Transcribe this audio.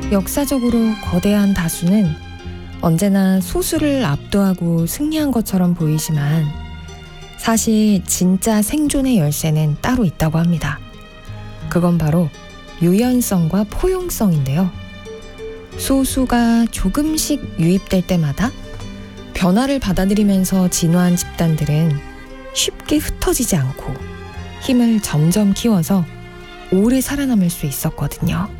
역사적으로 거대한 다수는 언제나 소수를 압도하고 승리한 것처럼 보이지만 사실 진짜 생존의 열쇠는 따로 있다고 합니다. 그건 바로 유연성과 포용성인데요. 소수가 조금씩 유입될 때마다 변화를 받아들이면서 진화한 집단들은 쉽게 흩어지지 않고 힘을 점점 키워서 오래 살아남을 수 있었거든요.